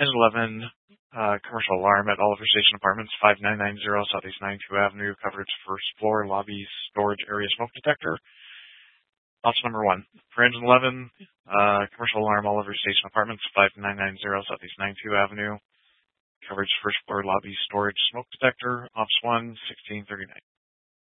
Engine 11, commercial alarm at Oliver Station Apartments, 5990 Southeast 92 Avenue, coverage first floor, lobby, storage area, smoke detector. Option number 1. For Engine 11, commercial alarm, Oliver Station Apartments, 5990 Southeast 92 Avenue, coverage first floor, lobby, storage, smoke detector. Option 1, 1639.